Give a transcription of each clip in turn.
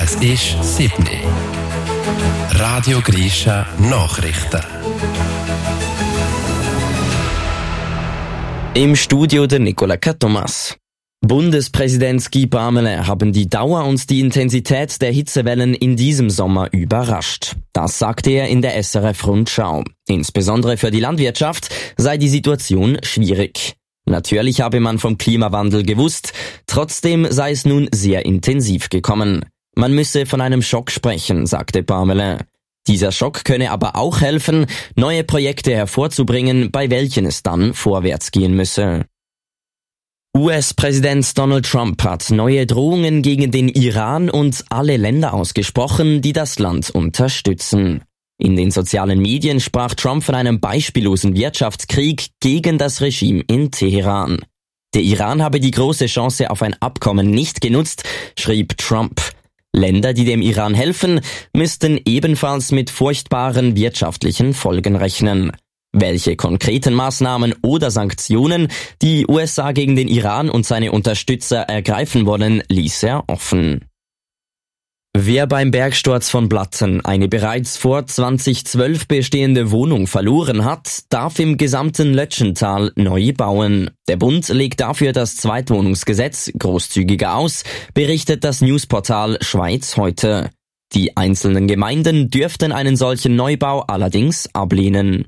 Es ist 7 Uhr. Radio Grisha Nachrichten. Im Studio der Nicola Thomas. Bundespräsident Guy Parmelin haben die Dauer und die Intensität der Hitzewellen in diesem Sommer überrascht. Das sagte er in der SRF-Rundschau. Insbesondere für die Landwirtschaft sei die Situation schwierig. Natürlich habe man vom Klimawandel gewusst, trotzdem sei es nun sehr intensiv gekommen. Man müsse von einem Schock sprechen, sagte Parmelin. Dieser Schock könne aber auch helfen, neue Projekte hervorzubringen, bei welchen es dann vorwärts gehen müsse. US-Präsident Donald Trump hat neue Drohungen gegen den Iran und alle Länder ausgesprochen, die das Land unterstützen. In den sozialen Medien sprach Trump von einem beispiellosen Wirtschaftskrieg gegen das Regime in Teheran. Der Iran habe die große Chance auf ein Abkommen nicht genutzt, schrieb Trump. Länder, die dem Iran helfen, müssten ebenfalls mit furchtbaren wirtschaftlichen Folgen rechnen. Welche konkreten Maßnahmen oder Sanktionen die USA gegen den Iran und seine Unterstützer ergreifen wollen, ließ er offen. Wer beim Bergsturz von Blatten eine bereits vor 2012 bestehende Wohnung verloren hat, darf im gesamten Lötschental neu bauen. Der Bund legt dafür das Zweitwohnungsgesetz großzügiger aus, berichtet das Newsportal Schweiz heute. Die einzelnen Gemeinden dürften einen solchen Neubau allerdings ablehnen.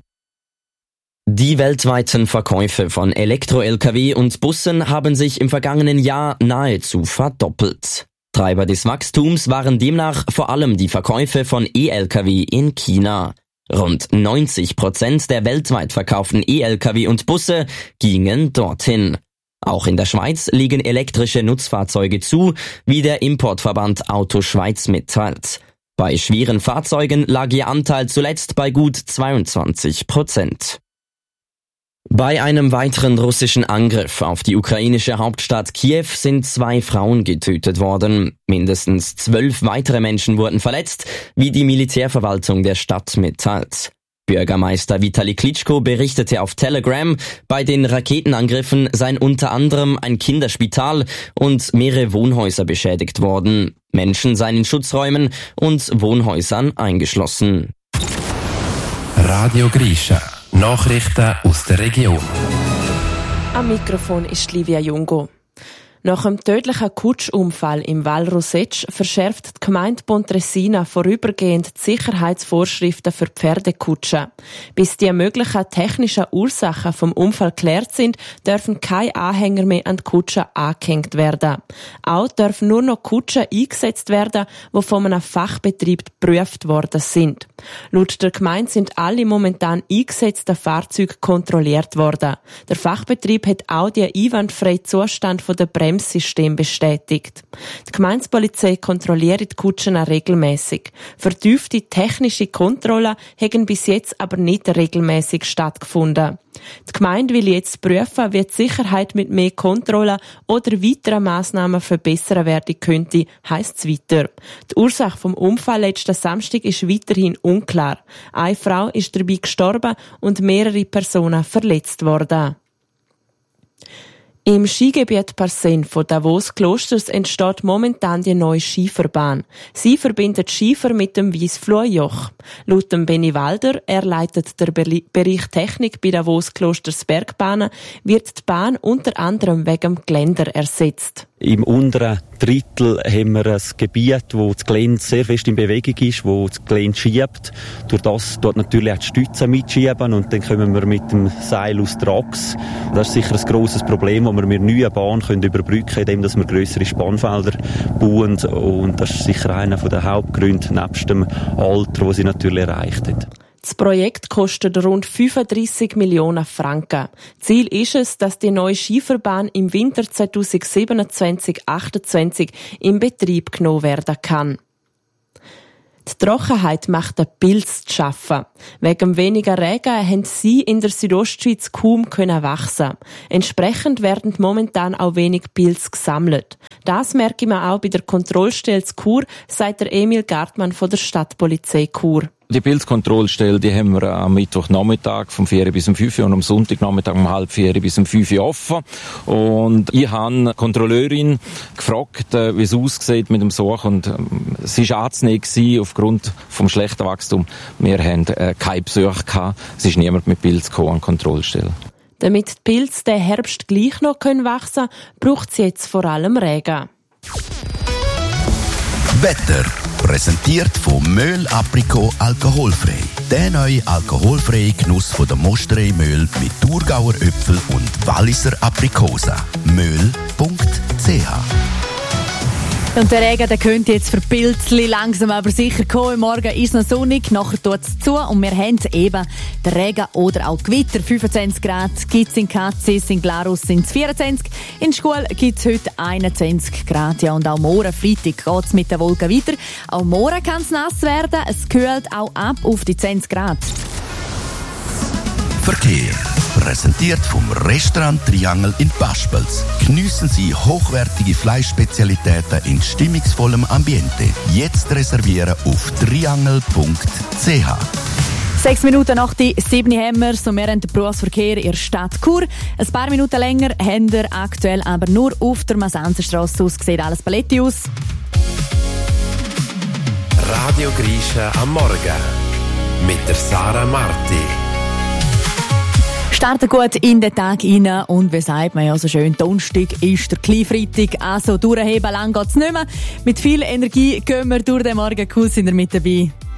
Die weltweiten Verkäufe von Elektro-Lkw und Bussen haben sich im vergangenen Jahr nahezu verdoppelt. Treiber des Wachstums waren demnach vor allem die Verkäufe von E-Lkw in China. Rund 90% der weltweit verkauften E-Lkw und Busse gingen dorthin. Auch in der Schweiz legen elektrische Nutzfahrzeuge zu, wie der Importverband Auto Schweiz mitteilt. Bei schweren Fahrzeugen lag ihr Anteil zuletzt bei gut 22%. Bei einem weiteren russischen Angriff auf die ukrainische Hauptstadt Kiew sind 2 Frauen getötet worden. Mindestens 12 weitere Menschen wurden verletzt, wie die Militärverwaltung der Stadt mitteilt. Bürgermeister Vitali Klitschko berichtete auf Telegram, bei den Raketenangriffen seien unter anderem ein Kinderspital und mehrere Wohnhäuser beschädigt worden. Menschen seien in Schutzräumen und Wohnhäusern eingeschlossen. Radio Grisha. Nachrichten aus der Region. Am Mikrofon ist Livia Jungo. Nach einem tödlichen Kutschunfall im Val Rossetsch verschärft die Gemeinde Pontresina vorübergehend die Sicherheitsvorschriften für Pferdekutschen. Bis die möglichen technischen Ursachen vom Unfall geklärt sind, dürfen keine Anhänger mehr an die Kutsche angehängt werden. Auch dürfen nur noch Kutschen eingesetzt werden, die von einem Fachbetrieb geprüft worden sind. Laut der Gemeinde sind alle momentan eingesetzten Fahrzeuge kontrolliert worden. Der Fachbetrieb hat auch den einwandfreien Zustand der Bremssystem bestätigt. Die Gemeindepolizei kontrolliert die Kutschen regelmäßig. Vertiefte technische Kontrollen haben bis jetzt aber nicht regelmäßig stattgefunden. Die Gemeinde will jetzt prüfen, wie die Sicherheit mit mehr Kontrollen oder weiteren Massnahmen verbessern werden könnte, heisst es weiter. Die Ursache vom Unfall letzten Samstag ist weiterhin unklar. Eine Frau ist dabei gestorben und mehrere Personen verletzt worden. Im Skigebiet Parsen von Davos-Klosters entsteht momentan die neue Skifahrbahn. Sie verbindet Skifer mit dem Wiesfluh-Joch. Laut dem Benny Walder, er leitet der Bereich Technik bei Davos-Klosters Bergbahnen, wird die Bahn unter anderem wegen dem Geländer ersetzt. Im unteren Drittel haben wir ein Gebiet, wo das Gelände sehr fest in Bewegung ist, wo das Gelände schiebt. Durch das dort natürlich auch die Stützen mitschieben und dann kommen wir mit dem Seil aus der Achse. Das ist sicher ein grosses Problem, das wir mit neuen Bahn überbrücken können, indem wir grössere Spannfelder bauen. Und das ist sicher einer der Hauptgründe, nebst dem Alter, das sie natürlich erreicht hat. Das Projekt kostet rund 35 Millionen Franken. Ziel ist es, dass die neue Skifahrbahn im Winter 2027/28 in Betrieb genommen werden kann. Die Trockenheit macht den Pilz zu schaffen. Wegen weniger Regen haben sie in der Südostschweiz kaum wachsen. Entsprechend werden momentan auch wenig Pilze gesammelt. Das merke man auch bei der Kontrollstelle zu Chur, sagt der Emil Gartmann von der Stadtpolizei Chur. Die Pilzkontrollstelle, die haben wir am Mittwochnachmittag vom 4 bis um 5 und am Sonntagnachmittag um 3:30 bis um 5 offen. Und ich habe die Kontrolleurin gefragt, wie es aussieht mit dem Such, und es war anzunehmen aufgrund vom schlechten Wachstum. Wir haben keine Besuche gehabt. Es ist niemand mit Pilz gekommen an die Kontrollstelle. Damit die Pilze den Herbst gleich noch wachsen können, braucht es jetzt vor allem Regen. Wetter. Präsentiert von Möhl Aprikot alkoholfrei. Der neue alkoholfreie Genuss von der Mosterei Möhl mit Thurgauer Äpfel und Walliser Aprikosen. Möhl.ch. Und der Regen, der könnte jetzt für Pilzli langsam aber sicher kommen. Morgen ist es noch sonnig, nachher tut es zu und wir haben eben den Regen oder auch Gewitter. 25 Grad gibt es in Katzis, in Glarus sind es 24. In der Schule gibt es heute 21 Grad. Ja, und auch morgen, Freitag, geht es mit den Wolken weiter. Auch morgen kann es nass werden. Es kühlt auch ab auf die 20 Grad. Verkehr. Präsentiert vom Restaurant Triangel in Paspels. Geniessen Sie hochwertige Fleischspezialitäten in stimmungsvollem Ambiente. Jetzt reservieren auf triangel.ch. 6 Minuten nach die 7 haben wir, und wir haben den Berufsverkehr in der Stadt Chur. Ein paar Minuten länger haben wir aktuell aber nur auf der Masanzerstrasse aus. Sieht alles paletti aus. Radio Grisha am Morgen mit der Sarah Marti. Starten gut in den Tag rein und wie sagt man ja so schön, Donnerstag ist der Kleinfreitag, also durchheben lang geht's nicht mehr. Mit viel Energie gehen wir durch den Morgen, cool sind wir mit dabei.